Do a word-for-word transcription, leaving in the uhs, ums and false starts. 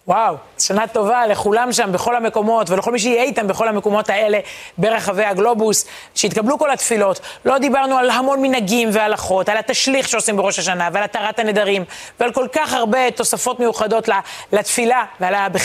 וואו, שנה טובה לכולם שם בכל המקומות, ולכל מי שיהיה איתם בכל המקומות האלה ברחבי הגלובוס, שהתקבלו כל התפילות. לא דיברנו על המון מנהגים והלכות, על התשליך שעושים בראש השנה, ועל התרת הנדרים, ועל כל כך הרבה תוספות מיוחדות לתפילה, ועל